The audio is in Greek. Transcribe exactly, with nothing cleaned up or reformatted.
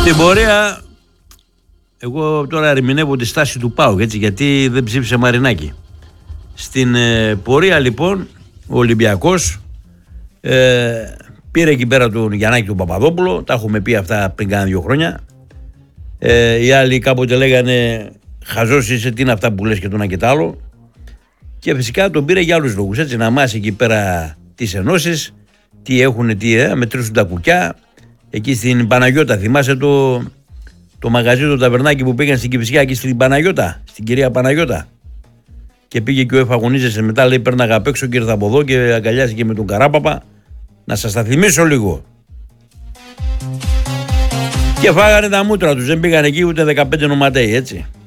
Στην πορεία, εγώ τώρα ερμηνεύω τη στάση του ΠΑΟΚ, έτσι, γιατί δεν ψήφισε Μαρινάκη. Στην ε, πορεία λοιπόν ο Ολυμπιακός ε, πήρε εκεί πέρα τον Γιαννάκη τον Παπαδόπουλο, τα έχουμε πει αυτά πριν κάνα δύο χρόνια. Ε, οι άλλοι κάποτε λέγανε χαζός είσαι, τι είναι αυτά που λες και το ένα και το άλλο. Και φυσικά τον πήρε για άλλους λόγους, έτσι, να μάσει εκεί πέρα τις ενώσεις, τι έχουν, τι ε, μετρήσουν τα κουκιά. Εκεί στην Παναγιώτα, θυμάσαι το, το μαγαζί, το ταβερνάκι που πήγαν στην Κηφισιά, εκεί στην Παναγιώτα, στην κυρία Παναγιώτα. Και πήγε και ο εφαγωνίζεσαι μετά, λέει πέρναγα απ' έξω και ήρθα από εδώ και αγκαλιάστηκε με τον Καράπαπα. Να σας τα θυμίσω λίγο. Και φάγανε τα μούτρα τους, δεν πήγαν εκεί ούτε δεκαπέντε νοματέοι, έτσι.